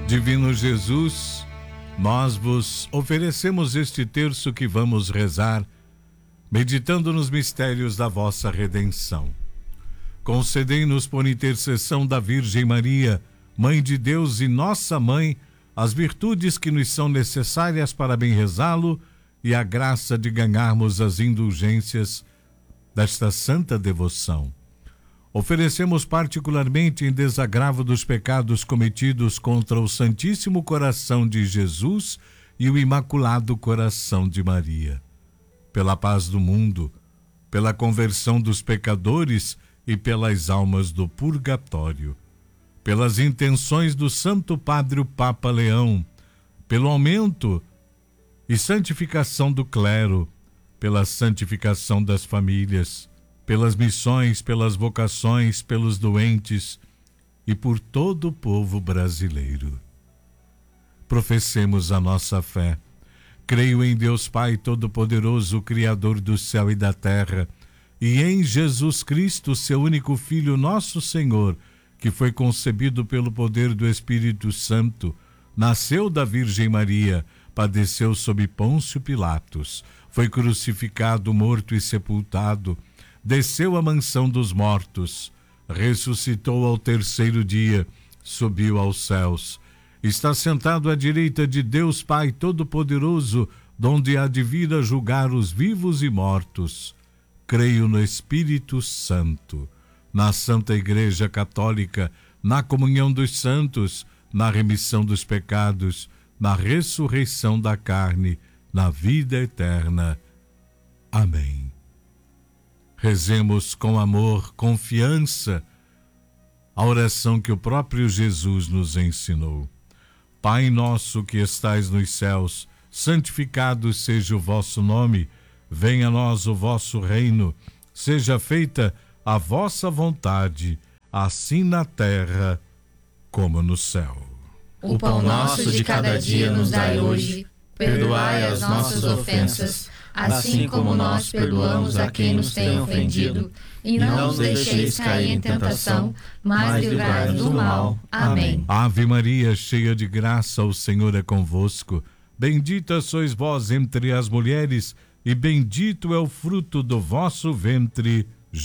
Divino Jesus, nós vos oferecemos este terço que vamos rezar, meditando nos mistérios da vossa redenção. Concedei-nos, por intercessão da Virgem Maria, Mãe de Deus e nossa Mãe, as virtudes que nos são necessárias para bem rezá-lo e a graça de ganharmos as indulgências desta santa devoção. Oferecemos particularmente em desagravo dos pecados cometidos contra o Santíssimo Coração de Jesus e o Imaculado Coração de Maria. Pela paz do mundo, pela conversão dos pecadores e pelas almas do purgatório. Pelas intenções do Santo Padre o Papa Leão, pelo aumento e santificação do clero, pela santificação das famílias, pelas missões, pelas vocações, pelos doentes e por todo o povo brasileiro. Professemos a nossa fé. Creio em Deus Pai Todo-Poderoso, Criador do céu e da terra, e em Jesus Cristo, seu único Filho, nosso Senhor, que foi concebido pelo poder do Espírito Santo, nasceu da Virgem Maria, padeceu sob Pôncio Pilatos, foi crucificado, morto e sepultado, desceu à mansão dos mortos, ressuscitou ao terceiro dia, subiu aos céus, está sentado à direita de Deus Pai Todo-Poderoso, donde há de vir a julgar os vivos e mortos. Creio no Espírito Santo, na Santa Igreja Católica, na comunhão dos santos, na remissão dos pecados, na ressurreição da carne, na vida eterna. Amém. Rezemos com amor, confiança, a oração que o próprio Jesus nos ensinou. Pai nosso que estais nos céus, santificado seja o vosso nome, venha a nós o vosso reino, seja feita a vossa vontade, assim na terra como no céu. O pão nosso de cada dia nos dai hoje, perdoai as nossas ofensas, assim como nós perdoamos a quem nos tem ofendido, e não nos deixeis cair em tentação, mas livrai-nos do mal. Amém. Ave Maria, cheia de graça, o Senhor é convosco. Bendita sois vós entre as mulheres, e bendito é o fruto do vosso ventre,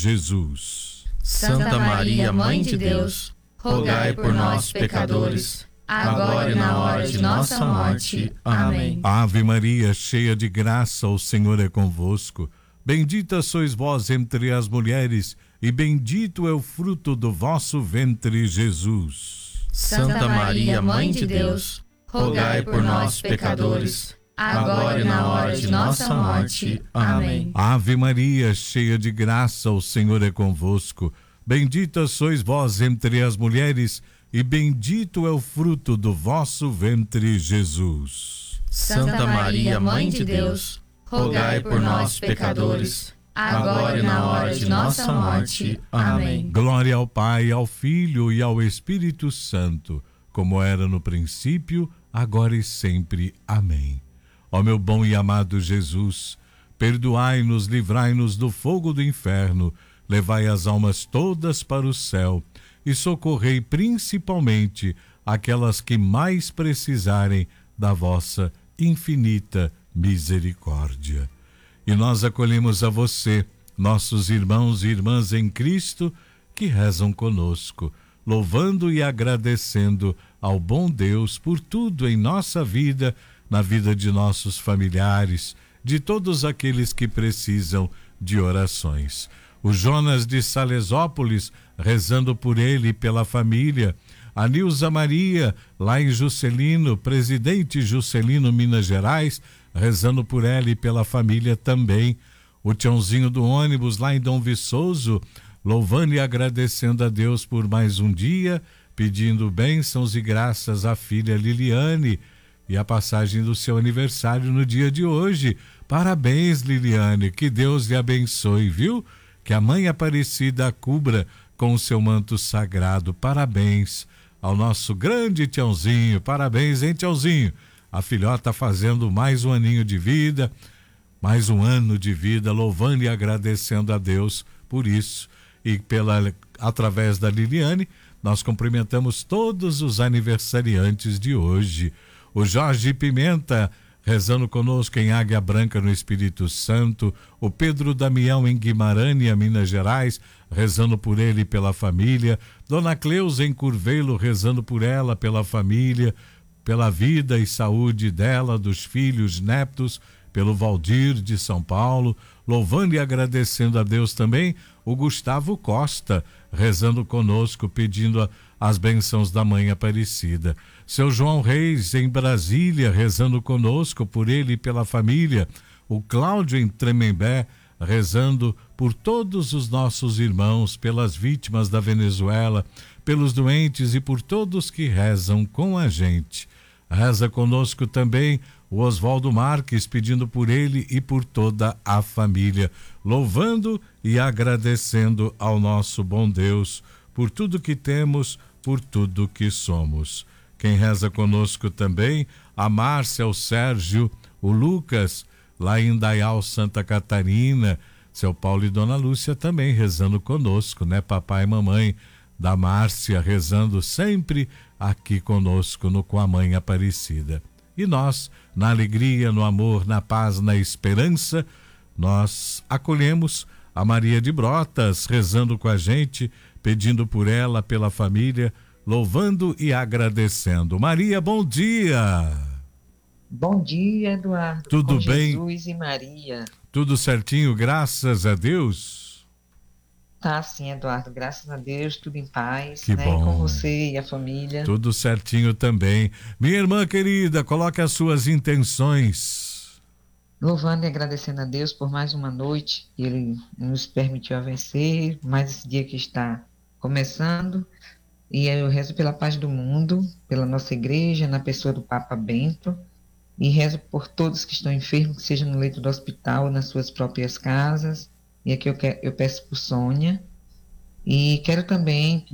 Jesus. Santa Maria, Mãe de Deus, rogai por nós, pecadores, agora e na hora de nossa morte. Amém. Ave Maria, cheia de graça, o Senhor é convosco. Bendita sois vós entre as mulheres, e bendito é o fruto do vosso ventre, Jesus. Santa Maria, Mãe de Deus, rogai por nós, pecadores, agora e na hora de nossa morte. Amém. Ave Maria, cheia de graça, o Senhor é convosco. Bendita sois vós entre as mulheres, e bendito é o fruto do vosso ventre, Jesus. Santa Maria, Mãe de Deus, rogai por nós, pecadores, agora e na hora de nossa morte. Amém. Glória ao Pai, ao Filho e ao Espírito Santo, como era no princípio, agora e sempre. Amém. Ó meu bom e amado Jesus, perdoai-nos, livrai-nos do fogo do inferno, levai as almas todas para o céu e socorrei principalmente aquelas que mais precisarem da vossa infinita misericórdia. E nós acolhemos a você, nossos irmãos e irmãs em Cristo, que rezam conosco, louvando e agradecendo ao bom Deus por tudo em nossa vida, na vida de nossos familiares, de todos aqueles que precisam de orações. O Jonas de Salesópolis, rezando por ele e pela família. A Nilza Maria, lá em Juscelino, Presidente Juscelino, Minas Gerais, rezando por ela e pela família também. O Tiãozinho do ônibus, lá em Dom Viçoso, louvando e agradecendo a Deus por mais um dia, pedindo bênçãos e graças à filha Liliane e a passagem do seu aniversário no dia de hoje. Parabéns, Liliane, que Deus lhe abençoe, viu? Que a Mãe Aparecida a cubra com o seu manto sagrado. Parabéns ao nosso grande Tiãozinho. Parabéns, hein, Tiãozinho? A filhota fazendo mais um aninho de vida, mais um ano de vida, louvando e agradecendo a Deus por isso. E através da Liliane, nós cumprimentamos todos os aniversariantes de hoje. O Jorge Pimenta, rezando conosco em Águia Branca, no Espírito Santo. O Pedro Damião, em Guimarães, Minas Gerais, rezando por ele e pela família. Dona Cleusa, em Curvelo, rezando por ela, pela família, pela vida e saúde dela, dos filhos, netos, pelo Valdir de São Paulo. Louvando e agradecendo a Deus também, o Gustavo Costa, rezando conosco, pedindo as bênçãos da Mãe Aparecida. Seu João Reis, em Brasília, rezando conosco, por ele e pela família. O Cláudio, em Tremembé, rezando por todos os nossos irmãos, pelas vítimas da Venezuela, pelos doentes e por todos que rezam com a gente. Reza conosco também o Oswaldo Marques, pedindo por ele e por toda a família, louvando e agradecendo ao nosso bom Deus por tudo que temos, por tudo que somos. Quem reza conosco também, a Márcia, o Sérgio, o Lucas, lá em Indaial, Santa Catarina. Seu Paulo e Dona Lúcia também rezando conosco, né? Papai e mamãe da Márcia rezando sempre aqui conosco no Com a Mãe Aparecida. E nós, na alegria, no amor, na paz, na esperança, nós acolhemos a Maria de Brotas rezando com a gente, pedindo por ela, pela família, louvando e agradecendo. Maria, bom dia! Bom dia, Eduardo. Tudo com bem? Jesus e Maria. Tudo certinho, graças a Deus? Tá sim, Eduardo, graças a Deus, tudo em paz, Que né? bom. E com você e a família. Tudo certinho também. Minha irmã querida, coloque as suas intenções. Louvando e agradecendo a Deus por mais uma noite que Ele nos permitiu a vencer, mais esse dia que está começando. E eu rezo pela paz do mundo, pela nossa igreja, na pessoa do Papa Bento. E rezo por todos que estão enfermos, que seja no leito do hospital, nas suas próprias casas. E aqui eu peço por Sônia. E quero também